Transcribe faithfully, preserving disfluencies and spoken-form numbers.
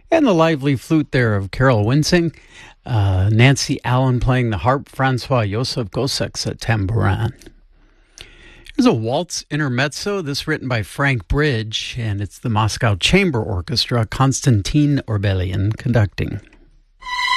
And the lively flute there of Carol Winsing. Uh, Nancy Allen playing the harp, Francois Joseph Gossec at tambourin. Here's a waltz intermezzo, this written by Frank Bridge, and it's the Moscow Chamber Orchestra, Konstantin Orbelian conducting.